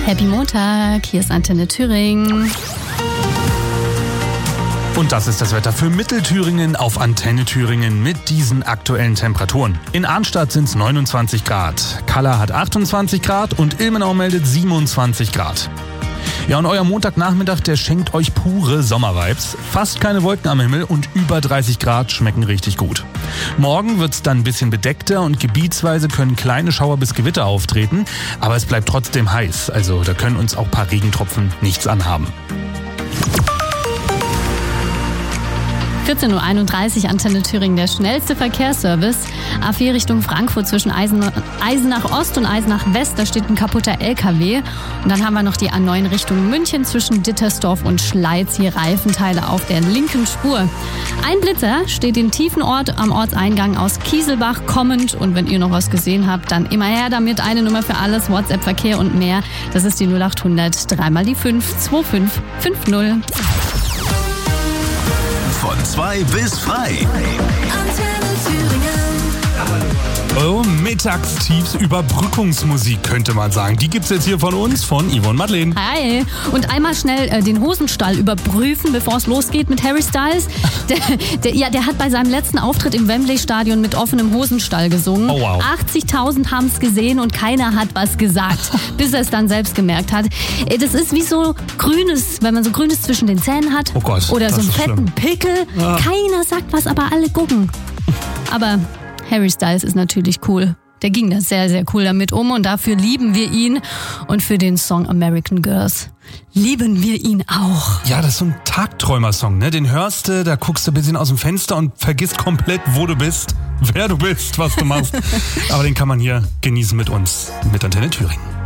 Happy Montag, hier ist Antenne Thüringen. Und das ist das Wetter für Mittelthüringen auf Antenne Thüringen mit diesen aktuellen Temperaturen. In Arnstadt sind es 29 Grad, Kalla hat 28 Grad und Ilmenau meldet 27 Grad. Ja, und euer Montagnachmittag, der schenkt euch pure Sommervibes. Fast keine Wolken am Himmel und über 30 Grad schmecken richtig gut. Morgen wird's dann ein bisschen bedeckter und gebietsweise können kleine Schauer bis Gewitter auftreten. Aber es bleibt trotzdem heiß, also da können uns auch ein paar Regentropfen nichts anhaben. 14.31 Uhr, Antenne Thüringen, der schnellste Verkehrsservice. A4 Richtung Frankfurt zwischen Eisenach Ost und Eisenach West, da steht ein kaputter LKW. Und dann haben wir noch die A9 Richtung München zwischen Dittersdorf und Schleiz, hier Reifenteile auf der linken Spur. Ein Blitzer steht in Tiefenort am Ortseingang aus Kieselbach kommend. Und wenn ihr noch was gesehen habt, dann immer her damit. Eine Nummer für alles, WhatsApp, Verkehr und mehr. Das ist die 0800 3 mal die 5 2550. Von 2 bis frei. Oh, Mittagstiefs Überbrückungsmusik könnte man sagen. Die gibt's jetzt hier von uns, von Yvonne Madeleine. Hi. Und einmal schnell den Hosenstall überprüfen, bevor es losgeht mit Harry Styles. Der hat bei seinem letzten Auftritt im Wembley-Stadion mit offenem Hosenstall gesungen. Oh, wow. 80.000 haben es gesehen und keiner hat was gesagt, bis er es dann selbst gemerkt hat. Das ist wie so Grünes, wenn man so Grünes zwischen den Zähnen hat. Oh Gott, oder so einen ist fetten schlimm. Pickel. Ja. Keiner sagt was, aber alle gucken. Aber Harry Styles ist natürlich cool. Der ging da sehr, sehr cool damit um und dafür lieben wir ihn. Und für den Song American Girls lieben wir ihn auch. Ja, das ist so ein Tagträumer-Song, ne? Den hörst du, da guckst du ein bisschen aus dem Fenster und vergisst komplett, wo du bist, wer du bist, was du machst. Aber den kann man hier genießen mit uns, mit Antenne Thüringen.